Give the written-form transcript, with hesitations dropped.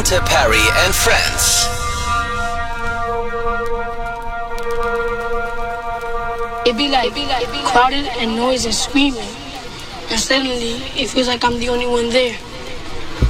Hunter Perry and Friends. It be like crowded and noise and screaming. And suddenly, it feels like I'm the only one there.